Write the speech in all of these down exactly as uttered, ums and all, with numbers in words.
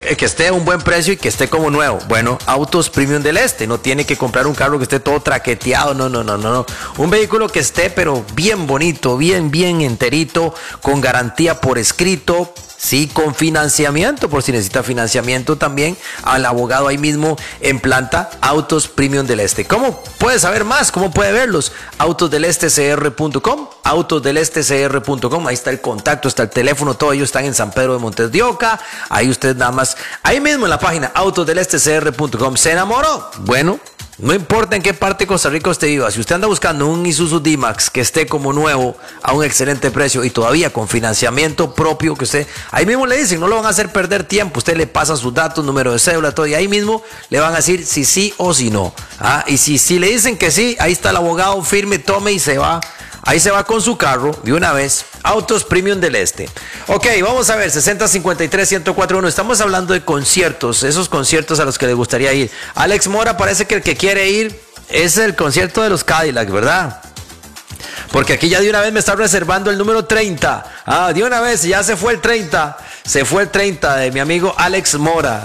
que esté a un buen precio y que esté como nuevo. Bueno, Autos Premium del Este, no tiene que comprar un carro que esté todo traqueteado, no, no, no, no, no. Un vehículo que esté pero bien bonito, bien, bien enterito, con garantía por escrito. Sí, con financiamiento, por si necesita financiamiento también, al abogado ahí mismo en planta, Autos Premium del Este. ¿Cómo puede saber más? ¿Cómo puede verlos? autos del este c r punto com, autos del este c r punto com, ahí está el contacto, está el teléfono, todos ellos están en San Pedro de Montes de Oca, ahí usted nada más, ahí mismo en la página, autos del este c r punto com. ¿Se enamoró? Bueno, no importa en qué parte de Costa Rica usted viva, si usted anda buscando un Isuzu D-Max que esté como nuevo a un excelente precio y todavía con financiamiento propio, que usted, ahí mismo le dicen, no lo van a hacer perder tiempo, usted le pasa sus datos, número de cédula, todo, y ahí mismo le van a decir si sí o si no. ¿Ah? Y si, si le dicen que sí, ahí está el abogado, firme, tome y se va. Ahí se va con su carro de una vez. Autos Premium del Este. Ok, vamos a ver, sesenta cincuenta y tres ciento cuatro uno. Estamos hablando de conciertos, esos conciertos a los que le gustaría ir. Alex Mora parece que el que quiere ir es el concierto de los Cadillac, ¿verdad? Porque aquí ya de una vez me está reservando el número treinta. Ah, de una vez, ya se fue el treinta. Se fue el treinta de mi amigo Alex Mora.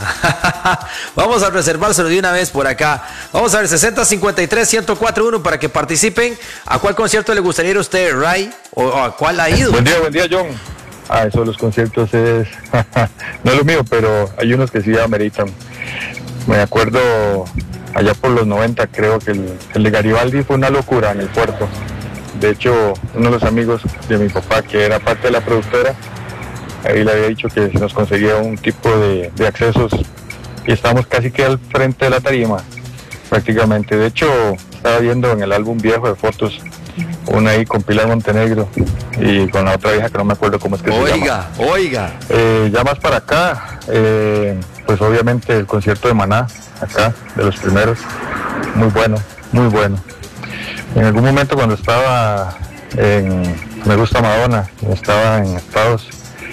Vamos a reservárselo de una vez por acá. Vamos a ver, sesenta cincuenta y tres ciento cuatro uno para que participen. ¿A cuál concierto le gustaría ir a usted, Ray? ¿O a cuál ha ido? Buen día, buen día, John. Ah, eso de los conciertos es... no es lo mío, pero hay unos que sí ameritan. Me acuerdo allá por los noventa, creo que el, el de Garibaldi fue una locura en el puerto. De hecho, uno de los amigos de mi papá, que era parte de la productora, ahí le había dicho que si nos conseguía un tipo de, de accesos, y estábamos casi que al frente de la tarima, prácticamente. De hecho, estaba viendo en el álbum viejo de fotos, una ahí con Pilar Montenegro y con la otra vieja que no me acuerdo cómo es que oiga, se llama. Oiga, oiga. Eh, ya más para acá, eh, pues obviamente el concierto de Maná, acá, de los primeros, muy bueno, muy bueno. En algún momento cuando estaba en Me Gusta Madonna, estaba en Estados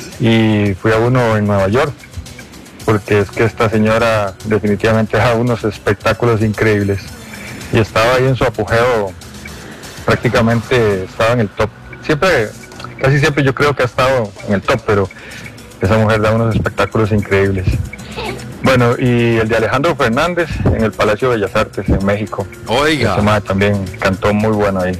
y fui a uno en Nueva York, porque es que esta señora definitivamente da unos espectáculos increíbles y estaba ahí en su apogeo, prácticamente estaba en el top. Siempre, casi siempre yo creo que ha estado en el top, pero esa mujer da unos espectáculos increíbles. Bueno, y el de Alejandro Fernández en el Palacio de Bellas Artes en México. Oiga. Ese madre también cantó muy bueno ahí.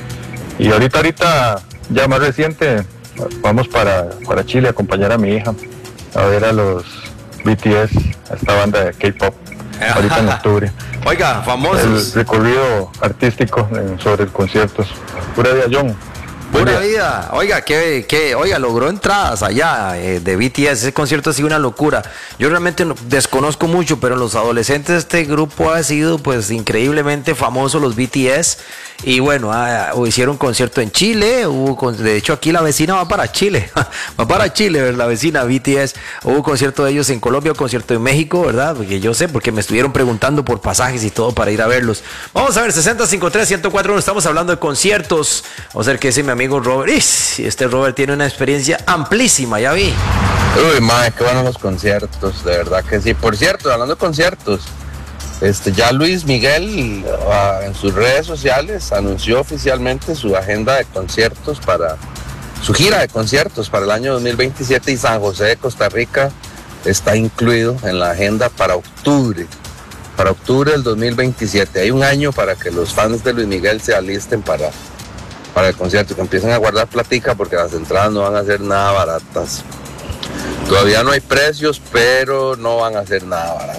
Y ahorita, ahorita, ya más reciente, vamos para, para Chile a acompañar a mi hija a ver a los B T S, a esta banda de K-pop, ahorita en octubre. Oiga, famosos. El recorrido artístico en, sobre conciertos. Pura vida, John. Pura vida. Oiga, que, que, oiga, logró entradas allá eh, de B T S. Ese concierto ha sido una locura. Yo realmente no, desconozco mucho, pero en los adolescentes este grupo ha sido pues increíblemente famoso, los B T S. Y bueno, ah, hicieron concierto en Chile. Hubo, de hecho, aquí la vecina va para Chile. Va para Chile, la vecina B T S. Hubo concierto de ellos en Colombia, concierto en México, ¿verdad? Porque yo sé, porque me estuvieron preguntando por pasajes y todo para ir a verlos. Vamos a ver, sesenta cincuenta y tres ciento cuatro uno. Estamos hablando de conciertos. Vamos a ver qué dice mi amigo Robert. Y este Robert tiene una experiencia amplísima, ya vi. Uy, madre, qué buenos los conciertos, de verdad que sí. Por cierto, hablando de conciertos, este, ya Luis Miguel uh, en sus redes sociales anunció oficialmente su agenda de conciertos para, su gira de conciertos para el año dos mil veintisiete, y San José de Costa Rica está incluido en la agenda para octubre, para octubre del dos mil veintisiete. Hay un año para que los fans de Luis Miguel se alisten para, para el concierto, que empiecen a guardar platica porque las entradas no van a ser nada baratas. Todavía no hay precios, pero no van a ser nada baratas.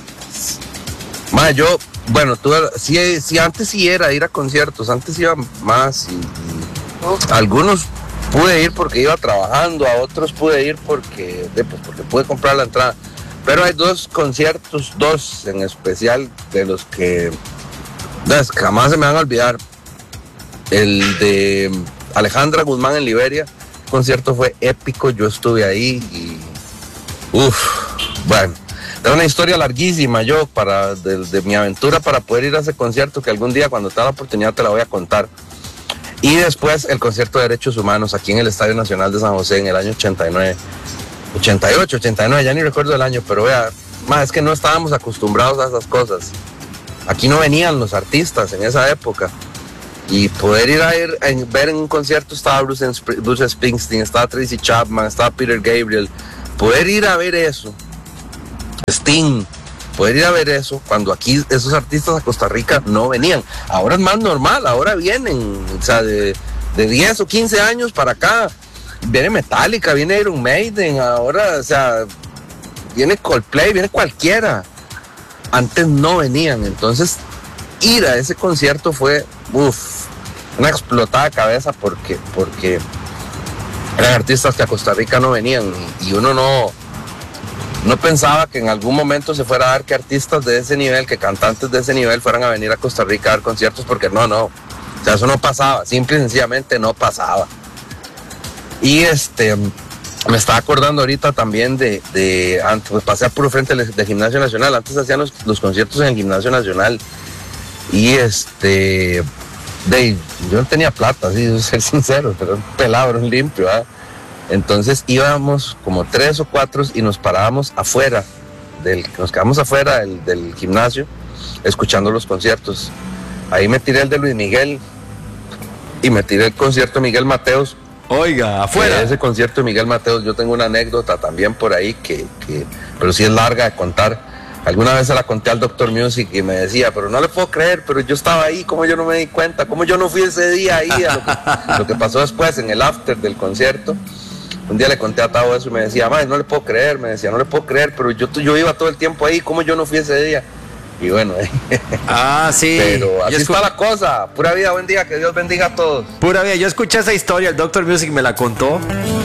Ma, yo, bueno, tú, sí, sí, antes sí era ir a conciertos, antes iba más y, y algunos pude ir porque iba trabajando, a otros pude ir porque, de, pues, porque pude comprar la entrada. Pero hay dos conciertos, dos en especial, de los que pues, jamás se me van a olvidar. El de Alejandra Guzmán en Liberia, el concierto fue épico, yo estuve ahí y uff, bueno, era una historia larguísima yo para de, de mi aventura para poder ir a ese concierto, que algún día cuando tenga la oportunidad te la voy a contar. Y después el concierto de Derechos Humanos aquí en el Estadio Nacional de San José en el año ochenta y nueve, ochenta y ocho, ochenta y nueve, ya ni recuerdo el año, pero vea, más es que no estábamos acostumbrados a esas cosas. Aquí no venían los artistas en esa época. Y poder ir a, ir a ver en un concierto, estaba Bruce, Bruce Springsteen, estaba Tracy Chapman, estaba Peter Gabriel, poder ir a ver eso Sting, poder ir a ver eso, cuando aquí esos artistas a Costa Rica no venían. Ahora es más normal, ahora vienen, o sea, de, de diez o quince años para acá, viene Metallica, viene Iron Maiden, ahora, o sea, viene Coldplay, viene cualquiera. Antes no venían, entonces ir a ese concierto fue, uff, una explotada de cabeza porque, porque eran artistas que a Costa Rica no venían y, y uno no... No pensaba que en algún momento se fuera a dar que artistas de ese nivel, que cantantes de ese nivel fueran a venir a Costa Rica a dar conciertos, porque no, no. O sea, eso no pasaba, simple y sencillamente no pasaba. Y este, me estaba acordando ahorita también de, de antes, pues pasé a puro frente del Gimnasio Nacional, antes hacían los, los conciertos en el Gimnasio Nacional. Y este, de, yo no tenía plata, así, de ser sincero, pero un pelado, era un limpio, ¿eh? Entonces íbamos como tres o cuatro y nos parábamos afuera, del, nos quedamos afuera del, del gimnasio escuchando los conciertos. Ahí me tiré el de Luis Miguel y me tiré el concierto de Miguel Mateos. Oiga, afuera. De ese concierto de Miguel Mateos yo tengo una anécdota también por ahí, que, que, pero sí es larga de contar. Alguna vez se la conté al doctor Music y me decía, pero no le puedo creer, pero yo estaba ahí, ¿cómo yo no me di cuenta? ¿Cómo yo no fui ese día ahí a lo que, lo que pasó después en el after del concierto? Un día le conté a Tavo eso y me decía, madre, no le puedo creer, me decía, no le puedo creer, pero yo, yo iba todo el tiempo ahí, ¿cómo yo no fui ese día? Y bueno, ah, sí. Pero así escu- está la cosa, pura vida, buen día, que Dios bendiga a todos. Pura vida, yo escuché esa historia, el doctor Music me la contó.